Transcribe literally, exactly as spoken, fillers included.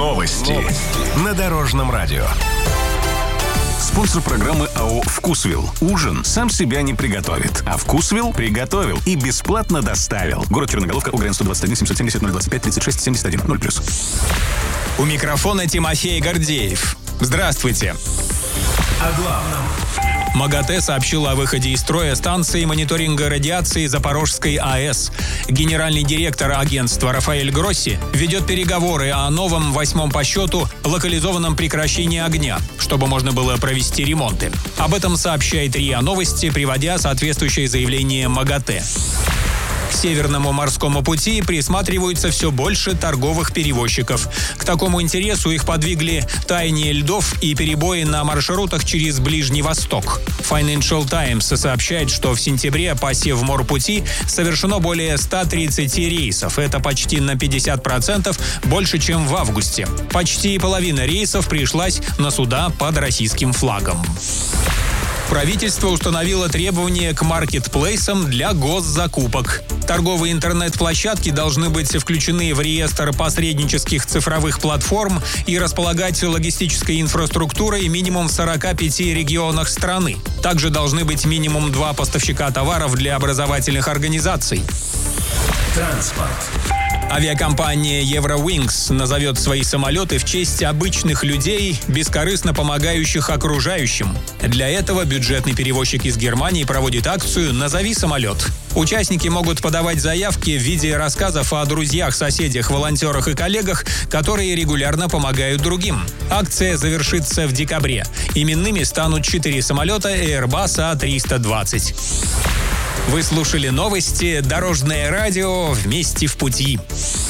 Новости. Новости. На Дорожном радио. Спонсор программы АО «Вкусвилл». Ужин сам себя не приготовит, а «Вкусвилл» приготовил и бесплатно доставил. Город Черноголовка, УГРН сто двадцать один семьсот семьдесят ноль двадцать пять тридцать шесть семьдесят один ноль плюс. У микрофона Тимофей Гордеев. Здравствуйте. О главном. МАГАТЭ сообщила о выходе из строя станции мониторинга радиации Запорожской АЭС. Генеральный директор агентства Рафаэль Гросси ведет переговоры о новом, восьмом по счету, локализованном прекращении огня, чтобы можно было провести ремонты. Об этом сообщает РИА Новости, приводя соответствующее заявление МАГАТЭ. К Северному морскому пути присматриваются все больше торговых перевозчиков. К такому интересу их подвигли таяние льдов и перебои на маршрутах через Ближний Восток. Financial Times сообщает, что в сентябре по Севморпути совершено более ста тридцати рейсов. Это почти на пятьдесят процентов больше, чем в августе. Почти половина рейсов пришлась на суда под российским флагом. Правительство установило требования к маркетплейсам для госзакупок. Торговые интернет-площадки должны быть включены в реестр посреднических цифровых платформ и располагать логистической инфраструктурой минимум в сорока пяти регионах страны. Также должны быть минимум два поставщика товаров для образовательных организаций. Транспорт. Авиакомпания Eurowings назовет свои самолеты в честь обычных людей, бескорыстно помогающих окружающим. Для этого бюджетный перевозчик из Германии проводит акцию «Назови самолет». Участники могут подавать заявки в виде рассказов о друзьях, соседях, волонтерах и коллегах, которые регулярно помогают другим. Акция завершится в декабре. Именными станут четыре самолета Airbus А триста двадцать. Вы слушали новости «Дорожное радио» вместе в пути.